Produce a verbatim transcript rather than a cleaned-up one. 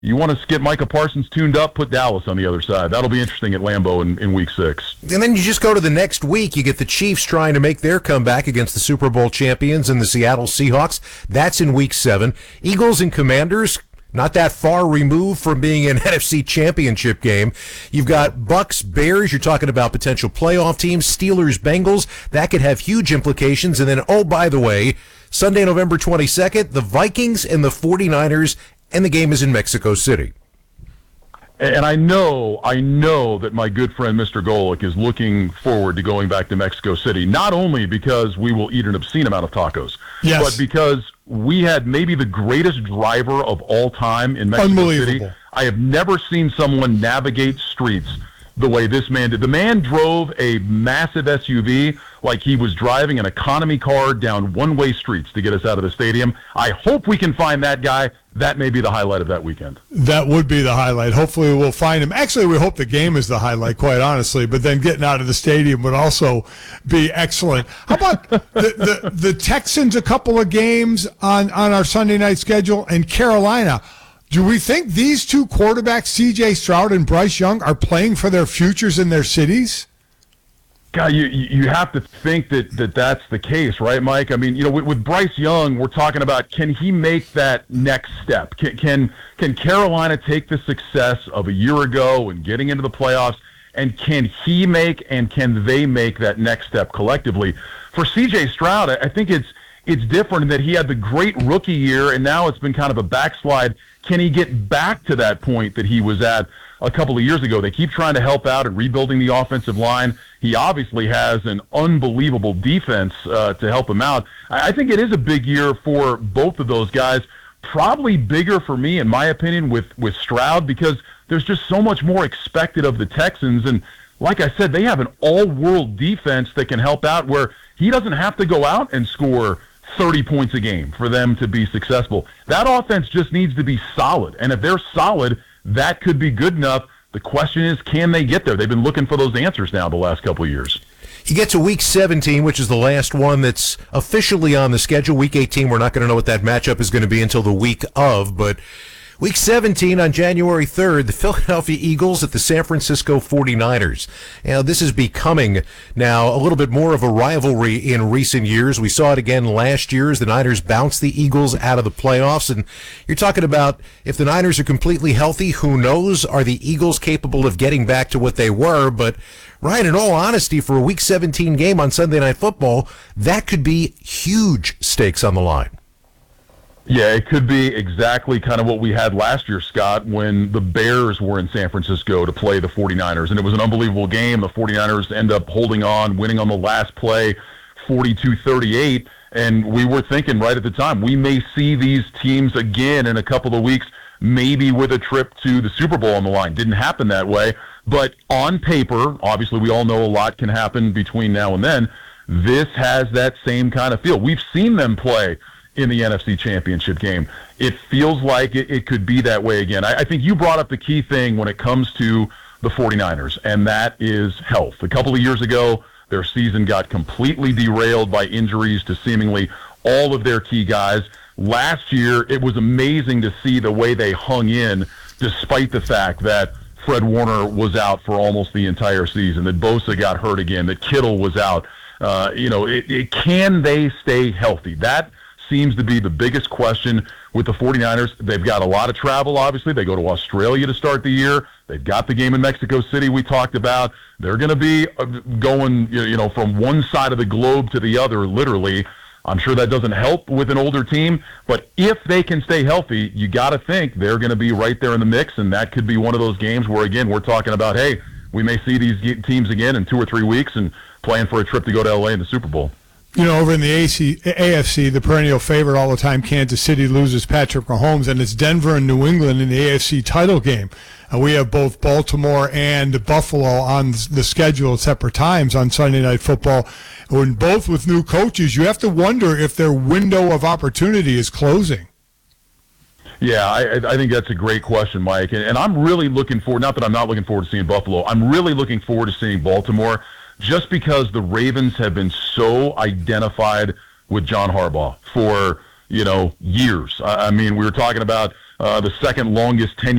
You want to get Micah Parsons tuned up, put Dallas on the other side. That'll be interesting at Lambeau in, in week six. And then you just go to the next week. You get the Chiefs trying to make their comeback against the Super Bowl champions and the Seattle Seahawks. That's in week seven. Eagles and Commanders, not that far removed from being an N F C championship game. You've got Bucks, Bears. You're talking about potential playoff teams. Steelers, Bengals. That could have huge implications. And then, oh, by the way, Sunday, November twenty-second, the Vikings and the 49ers, and the game is in Mexico City. And I know, I know that my good friend Mister Golick is looking forward to going back to Mexico City, not only because we will eat an obscene amount of tacos, yes. but because we had maybe the greatest driver of all time in Mexico City. I have never seen someone navigate streets the way this man did. The man drove a massive S U V like he was driving an economy car down one-way streets to get us out of the stadium. I hope we can find that guy. That may be the highlight of that weekend. That would be the highlight. Hopefully we'll find him. Actually, we hope the game is the highlight, quite honestly, but then getting out of the stadium would also be excellent. How about the, the, the Texans, a couple of games on, on our Sunday night schedule, and Carolina? Do we think these two quarterbacks, C J Stroud and Bryce Young, are playing for their futures in their cities? God, you you have to think that, that that's the case, right, Mike? I mean, you know, with, with Bryce Young, we're talking about, can he make that next step? Can, can can Carolina take the success of a year ago and getting into the playoffs, and can he make and can they make that next step collectively? For C J Stroud, I think it's it's different in that he had the great rookie year, and now it's been kind of a backslide. Can he get back to that point that he was at a couple of years ago? They keep trying to help out and rebuilding the offensive line. He obviously has an unbelievable defense uh, to help him out. I think it is a big year for both of those guys. Probably bigger for me, in my opinion, with, with Stroud, because there's just so much more expected of the Texans. And like I said, they have an all-world defense that can help out where he doesn't have to go out and score thirty points a game for them to be successful. That offense just needs to be solid. And if they're solid, that could be good enough. The question is, can they get there? They've been looking for those answers now the last couple of years. You get to week seventeen, which is the last one that's officially on the schedule. Week eighteen, we're not going to know what that matchup is going to be until the week of, but week seventeen on January third, the Philadelphia Eagles at the San Francisco forty-niners. Now, this is becoming now a little bit more of a rivalry in recent years. We saw it again last year as the Niners bounced the Eagles out of the playoffs. And you're talking about if the Niners are completely healthy, who knows? Are the Eagles capable of getting back to what they were? But, Ryan, in all honesty, for a week seventeen game on Sunday Night Football, that could be huge stakes on the line. Yeah, it could be exactly kind of what we had last year, Scott, when the Bears were in San Francisco to play the forty-niners. And it was an unbelievable game. The forty-niners end up holding on, winning on the last play, forty-two thirty-eight. And we were thinking right at the time, we may see these teams again in a couple of weeks, maybe with a trip to the Super Bowl on the line. Didn't happen that way. But on paper, obviously we all know a lot can happen between now and then. This has that same kind of feel. We've seen them play in the N F C Championship game. It feels like it, it could be that way again. I, I think you brought up the key thing when it comes to the forty-niners, and that is health. A couple of years ago, their season got completely derailed by injuries to seemingly all of their key guys. Last year, it was amazing to see the way they hung in despite the fact that Fred Warner was out for almost the entire season, that Bosa got hurt again, that Kittle was out. Uh, you know, it, it, can they stay healthy? That seems to be the biggest question with the forty-niners. They've got a lot of travel, obviously. They go to Australia to start the year. They've got the game in Mexico City we talked about. They're going to be going, you know, from one side of the globe to the other, literally. I'm sure that doesn't help with an older team, but if they can stay healthy, you got to think they're going to be right there in the mix, and that could be one of those games where, again, we're talking about, hey, we may see these teams again in two or three weeks and playing for a trip to go to L A in the Super Bowl. You know, over in the A F C, the perennial favorite all the time, Kansas City loses Patrick Mahomes, and it's Denver and New England in the A F C title game. Uh, we have both Baltimore and Buffalo on the schedule at separate times on Sunday Night Football. And both with new coaches, you have to wonder if their window of opportunity is closing. Yeah, I, I think that's a great question, Mike. And, and I'm really looking forward, not that I'm not looking forward to seeing Buffalo, I'm really looking forward to seeing Baltimore, just because the Ravens have been so identified with John Harbaugh for, you know, years. I mean, we were talking about uh, the second longest tenure